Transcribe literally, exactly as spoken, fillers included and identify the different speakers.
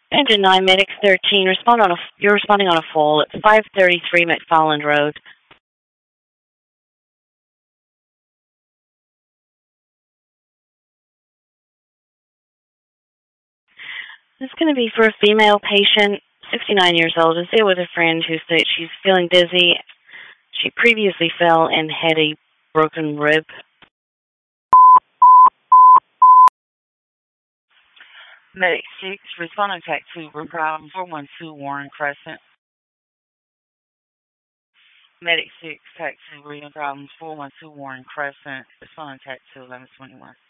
Speaker 1: Engine nine, Medic thirteen. Respond on a, you're responding on a fall. It's five thirty-three McFarland Road. This is going to be for a female patient, sixty-nine years old, is there with a friend who said she's feeling dizzy. She previously fell and had a broken rib.
Speaker 2: Medic six, responding taxi, room problem four one two Warren Crescent. Medic six, taxi, room problems four one two Warren Crescent, responding taxi eleven twenty-one.